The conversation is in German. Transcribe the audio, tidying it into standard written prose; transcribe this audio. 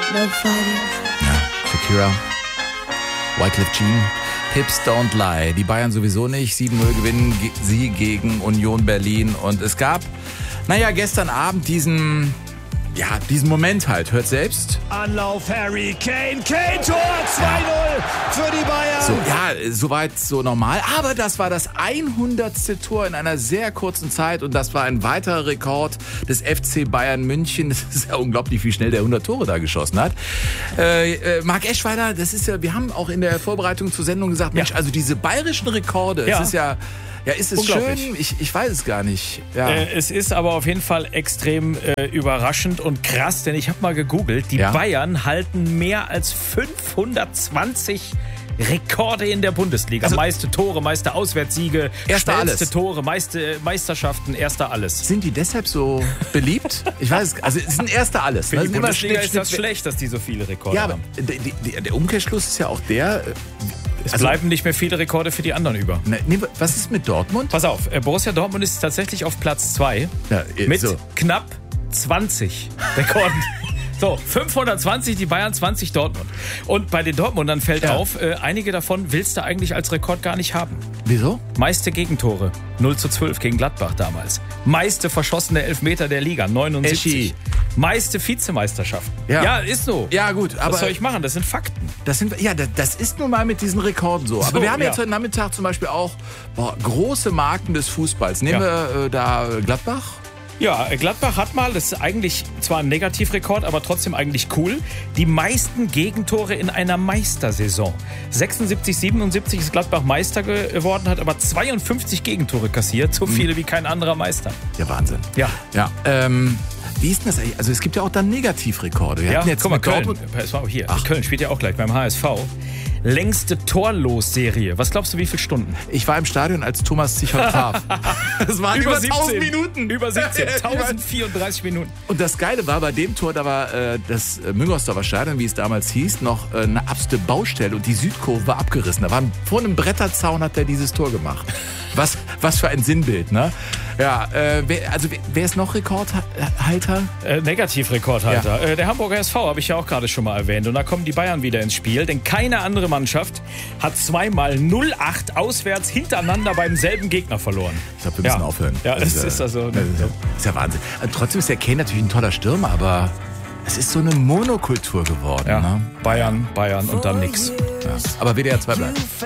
No fighting. Ja, Shakira, Wyclef Jean, Hips Don't Lie. Die Bayern sowieso nicht. 7-0 gewinnen sie gegen Union Berlin. Und es gab, gestern Abend diesen Moment halt. Hört selbst. Anlauf Harry Kane, Tor 2-0 für die Bayern. So, ja, soweit so normal. Aber das war das 100. Tor in einer sehr kurzen Zeit und das war ein weiterer Rekord des FC Bayern München. Das ist ja unglaublich, wie schnell der 100 Tore da geschossen hat. Marc Eschweiler, das ist ja, wir haben auch in der Vorbereitung zur Sendung gesagt, Mensch, also diese bayerischen Rekorde, es ist ja... Ja, ist es schön? Ich weiß es gar nicht. Ja. Es ist aber auf jeden Fall extrem überraschend und krass, denn ich habe mal gegoogelt, die Bayern halten mehr als 520 Rekorde in der Bundesliga. Also, meiste Tore, meiste Auswärtssiege, schnellste Tore, meiste Meisterschaften, erster alles. Sind die deshalb so beliebt? Ich weiß es, also es sind erster alles. Für die Bundesliga ist das schlecht, dass die so viele Rekorde haben. Aber der Umkehrschluss ist ja auch der... Es bleiben nicht mehr viele Rekorde für die anderen über. Nee, was ist mit Dortmund? Pass auf, Borussia Dortmund ist tatsächlich auf Platz 2 mit knapp 20 Rekorden. So, 520 die Bayern, 20 Dortmund. Und bei den Dortmundern fällt auf, einige davon willst du eigentlich als Rekord gar nicht haben. Wieso? Meiste Gegentore, 0:12 gegen Gladbach damals. Meiste verschossene Elfmeter der Liga, 79. Meiste Vizemeisterschaften. Ja, ist so. Ja, gut. Aber was soll ich machen? Das sind Fakten. Das ist nun mal mit diesen Rekorden so. Aber wir haben jetzt heute Nachmittag zum Beispiel auch große Marken des Fußballs. Nehmen wir da Gladbach. Ja, Gladbach hat mal, das ist eigentlich zwar ein Negativrekord, aber trotzdem eigentlich cool, die meisten Gegentore in einer Meistersaison. 76, 77 ist Gladbach Meister geworden, hat aber 52 Gegentore kassiert, so viele wie kein anderer Meister. Ja, Wahnsinn. Ja. Wie ist denn das eigentlich? Also es gibt ja auch dann Negativrekorde. Wir hatten jetzt guck mal, Köln spielt ja auch gleich beim HSV. Längste Torlos-Serie. Was glaubst du, wie viele Stunden? Ich war im Stadion, als Thomas Zichert traf. Das waren über 17 Minuten. Über 17, 1034 Minuten. Und das Geile war, bei dem Tor, da war das Müngersdorfer Stadion, wie es damals hieß, noch eine absolute Baustelle und die Südkurve war abgerissen. Da war vor einem Bretterzaun, hat er dieses Tor gemacht. Was für ein Sinnbild, ne? Ja, wer ist noch Rekordhalter? Negativrekordhalter. Der Hamburger SV habe ich ja auch gerade schon mal erwähnt. Und da kommen die Bayern wieder ins Spiel, denn keine andere Mannschaft hat zweimal 0:8 auswärts hintereinander beim selben Gegner verloren. Ich glaube, wir müssen aufhören. Ja, das ist also... Das ist ja Wahnsinn. Trotzdem ist der Kane natürlich ein toller Stürmer, aber es ist so eine Monokultur geworden. Ja, ne? Bayern und dann nix. Ja. Aber WDR 2 bleibt.